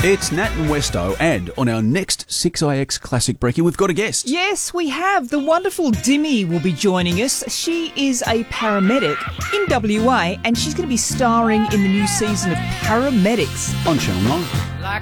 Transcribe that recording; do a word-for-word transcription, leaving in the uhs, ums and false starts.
It's Nat and Westo, and on our next six I X Classic Brekkie, we've got a guest. Yes, we have. The wonderful Dimmy will be joining us. She is a paramedic in W A, and she's going to be starring in the new season of Paramedics. On Channel nine. Like